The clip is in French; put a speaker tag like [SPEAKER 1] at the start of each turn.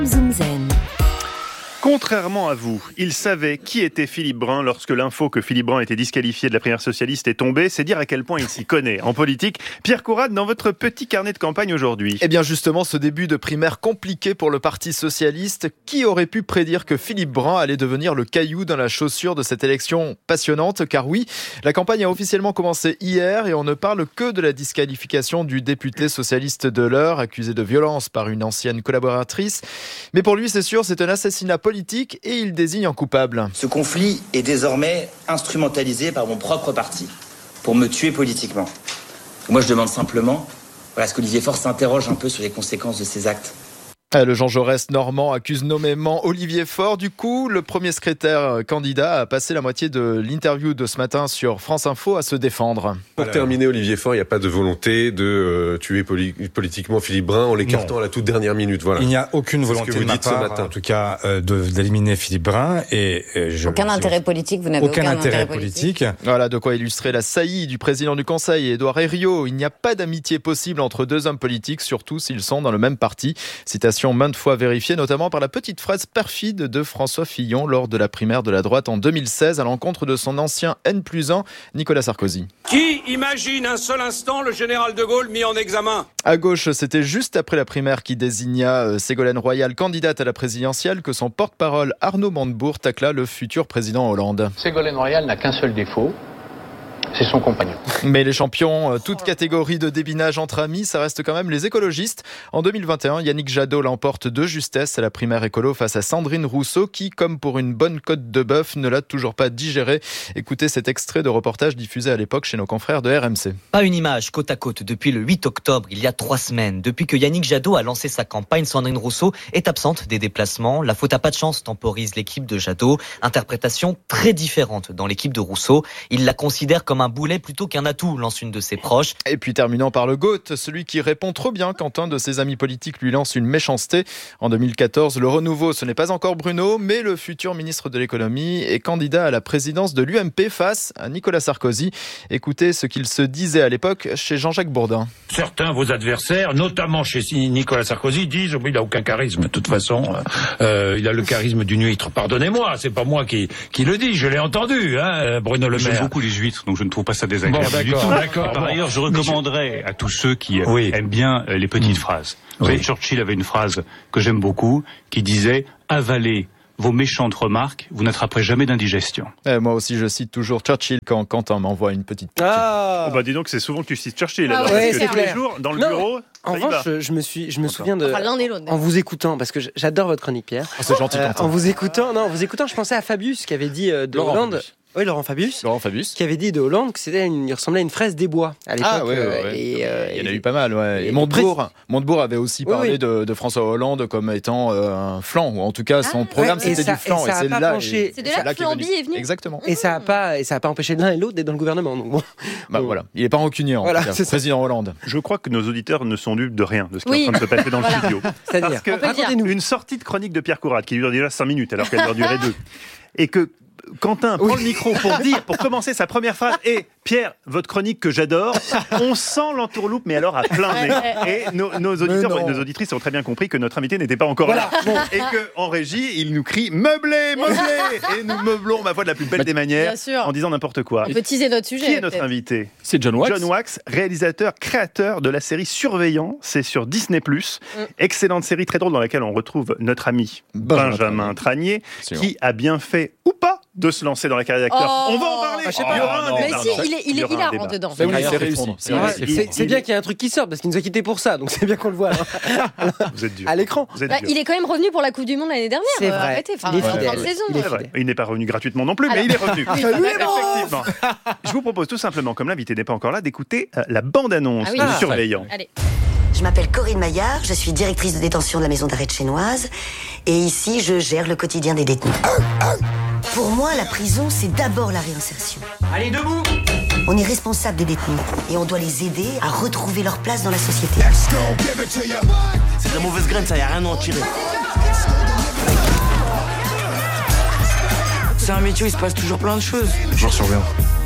[SPEAKER 1] Zoom Zen.
[SPEAKER 2] Contrairement à vous, il savait qui était Philippe Brun lorsque l'info que Philippe Brun était disqualifié de la primaire socialiste est tombée. C'est dire à quel point il s'y connaît en politique. Pierre Conrad, dans votre petit carnet de campagne aujourd'hui.
[SPEAKER 3] Eh bien justement, ce début de primaire compliqué pour le Parti socialiste. Qui aurait pu prédire que Philippe Brun allait devenir le caillou dans la chaussure de cette élection passionnante ? Car oui, la campagne a officiellement commencé hier et on ne parle que de la disqualification du député socialiste de l'Eure, accusé de violence par une ancienne collaboratrice. Mais pour lui, c'est sûr, c'est un assassinat politique et il désigne un coupable.
[SPEAKER 4] Ce conflit est désormais instrumentalisé par mon propre parti pour me tuer politiquement. Moi, je demande simplement à ce qu'Olivier Faure s'interroge un peu sur les conséquences de ses actes.
[SPEAKER 3] Le Jean Jaurès normand accuse nommément Olivier Faure. Du coup, le premier secrétaire candidat a passé la moitié de l'interview de ce matin sur France Info à se défendre.
[SPEAKER 5] Pour terminer, Olivier Faure, il n'y a pas de volonté de tuer politiquement Philippe Brun en l'écartant à la toute dernière minute. Voilà.
[SPEAKER 6] Il n'y a aucune volonté de ma part, en tout cas, d'éliminer Philippe Brun.
[SPEAKER 1] Aucun intérêt politique, vous n'avez aucun intérêt politique.
[SPEAKER 3] Voilà de quoi illustrer la saillie du président du Conseil, Édouard Herriot. Il n'y a pas d'amitié possible entre deux hommes politiques, surtout s'ils sont dans le même parti. Citation maintes fois vérifiée, notamment par la petite phrase perfide de François Fillon lors de la primaire de la droite en 2016 à l'encontre de son ancien N+1, Nicolas Sarkozy.
[SPEAKER 7] Qui imagine un seul instant le général de Gaulle mis en examen ?
[SPEAKER 3] À gauche, c'était juste après la primaire qui désigna Ségolène Royal candidate à la présidentielle que son porte-parole Arnaud Montebourg tacla le futur président Hollande.
[SPEAKER 8] Ségolène Royal n'a qu'un seul défaut. C'est son compagnon.
[SPEAKER 3] Mais les champions, toute catégorie de débinage entre amis, ça reste quand même les écologistes. En 2021, Yannick Jadot l'emporte de justesse à la primaire écolo face à Sandrine Rousseau qui, comme pour une bonne côte de bœuf, ne l'a toujours pas digérée. Écoutez cet extrait de reportage diffusé à l'époque chez nos confrères de RMC.
[SPEAKER 9] Pas une image côte à côte depuis le 8 octobre, il y a 3 semaines. Depuis que Yannick Jadot a lancé sa campagne, Sandrine Rousseau est absente des déplacements. La faute à pas de chance temporise l'équipe de Jadot. Interprétation très différente dans l'équipe de Rousseau. Il la considère comme un boulet plutôt qu'un atout, lance une de ses proches.
[SPEAKER 3] Et puis terminant par le GOAT, celui qui répond trop bien quand un de ses amis politiques lui lance une méchanceté. En 2014, le renouveau, ce n'est pas encore Bruno, mais le futur ministre de l'économie est candidat à la présidence de l'UMP face à Nicolas Sarkozy. Écoutez ce qu'il se disait à l'époque chez Jean-Jacques Bourdin.
[SPEAKER 7] Certains, vos adversaires, notamment chez Nicolas Sarkozy, disent il n'a aucun charisme. De toute façon, il a le charisme d'une huître. Pardonnez-moi, c'est pas moi qui le dis, je l'ai entendu, Bruno Le Maire.
[SPEAKER 10] J'aime beaucoup les huîtres, donc je ne trouve pas ça désagréable du tout.
[SPEAKER 7] D'accord.
[SPEAKER 10] Par ailleurs, je recommanderais à tous ceux qui aiment bien les petites phrases. Vous savez, Churchill avait une phrase que j'aime beaucoup qui disait « Avalez vos méchantes remarques, vous n'attraperez jamais d'indigestion. »
[SPEAKER 3] Moi aussi, je cite toujours Churchill quand Quentin m'envoie une petite...
[SPEAKER 2] Dis donc, c'est souvent que tu cites Churchill.
[SPEAKER 11] Ah,
[SPEAKER 2] alors,
[SPEAKER 11] ouais,
[SPEAKER 2] parce que tous les jours, dans le bureau...
[SPEAKER 11] En revanche, je me souviens de...
[SPEAKER 1] l'un et l'autre.
[SPEAKER 11] En vous écoutant, parce que j'adore votre chronique, Pierre.
[SPEAKER 3] C'est gentil, Quentin.
[SPEAKER 11] En vous écoutant, je pensais à Fabius qui avait dit de Hollande...
[SPEAKER 3] Fabius.
[SPEAKER 11] Oui, Laurent Fabius.
[SPEAKER 3] Qui
[SPEAKER 11] avait dit de Hollande que il ressemblait à une fraise des bois à l'époque.
[SPEAKER 3] Ah ouais. Il y en a eu pas mal, ouais. Et Montebourg avait aussi parlé de François Hollande comme étant un flanc, ou en tout cas son programme c'était du flanc.
[SPEAKER 11] Et c'est là
[SPEAKER 1] que Flamby est venu.
[SPEAKER 3] Exactement.
[SPEAKER 11] Et ça a pas empêché l'un et l'autre d'être dans le gouvernement. Donc bon.
[SPEAKER 3] Voilà, il est pas rancunier en tout cas, président Hollande.
[SPEAKER 2] Je crois que nos auditeurs ne sont dupes de rien de ce qui est en train de se passer dans le studio.
[SPEAKER 11] C'est-à-dire,
[SPEAKER 2] une sortie de chronique de Pierre Conrad qui dure déjà 5 minutes alors qu'elle doit durer 2. Et que Quentin prend le micro pour commencer sa première phrase. Et Pierre, votre chronique que j'adore, on sent l'entourloupe, mais alors à plein nez. Et nos auditeurs et nos auditrices ont très bien compris que notre invité n'était pas encore là. Et qu'en régie, il nous crie meublé. Et nous meublons, ma foi, de la plus belle des manières, en disant n'importe quoi.
[SPEAKER 1] On peut teaser notre sujet.
[SPEAKER 2] Qui est notre invité ?
[SPEAKER 3] C'est John Wax.
[SPEAKER 2] John Wax, réalisateur, créateur de la série Surveillant. C'est sur Disney+. Excellente série très drôle dans laquelle on retrouve notre ami Benjamin Tranier, qui a bien fait ou pas de se lancer dans la carrière d'acteur. On va en parler.
[SPEAKER 1] Il est hilarant dedans.
[SPEAKER 3] C'est réussi.
[SPEAKER 11] C'est bien qu'il y ait un truc qui sorte parce qu'il nous a quittés pour ça, donc c'est bien qu'on le voit
[SPEAKER 2] Vous êtes dur.
[SPEAKER 11] à l'écran.
[SPEAKER 1] Il est quand même revenu pour la Coupe du Monde l'année dernière.
[SPEAKER 11] C'est vrai.
[SPEAKER 1] Arrêtez.
[SPEAKER 11] Il est fidèle.
[SPEAKER 2] Il n'est pas revenu gratuitement non plus, mais il est revenu. Effectivement. Je vous propose tout simplement, comme l'invité n'est pas encore là, d'écouter la bande-annonce de Surveillant.
[SPEAKER 1] Allez.
[SPEAKER 12] Je m'appelle Corinne Maillard, je suis directrice de détention de la maison d'arrêt de Chénoise et ici je gère le quotidien des détenus. Pour moi, la prison, c'est d'abord la réinsertion.
[SPEAKER 7] Allez, debout !
[SPEAKER 12] On est responsable des détenus et on doit les aider à retrouver leur place dans la société.
[SPEAKER 4] C'est de la mauvaise graine, ça y a rien à en tirer. C'est un métier où il se passe toujours plein de choses.
[SPEAKER 10] Je surveille.